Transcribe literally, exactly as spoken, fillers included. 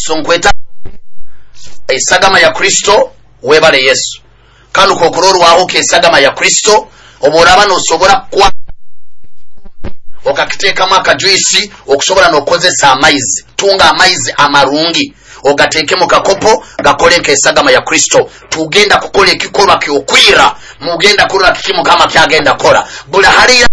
so nkweta esagama ya Kristo webale Yesu kandi kokororwaho ke esagama ya Kristo oboraba no sobora kwa okakiteka maka juice okusobora no kozesa amaizi tunga amaizi amarungi ogateke mu kakopo gakole ke esagama ya Kristo tugenda kukola ekikolwa kyokwira mugenda kola kikimu kama kyagenda kola bula hali